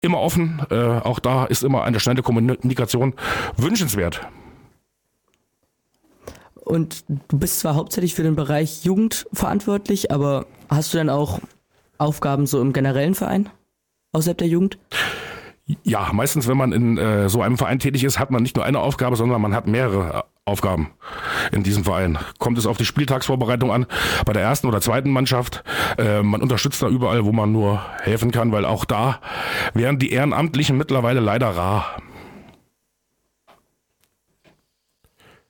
immer offen. Auch da ist immer eine schnelle Kommunikation wünschenswert. Und du bist zwar hauptsächlich für den Bereich Jugend verantwortlich, aber hast du dann auch Aufgaben so im generellen Verein, außerhalb der Jugend? Ja, meistens, wenn man in so einem Verein tätig ist, hat man nicht nur eine Aufgabe, sondern man hat mehrere Aufgaben in diesem Verein. Kommt es auf die Spieltagsvorbereitung an, bei der ersten oder zweiten Mannschaft. Man unterstützt da überall, wo man nur helfen kann, weil auch da wären die Ehrenamtlichen mittlerweile leider rar.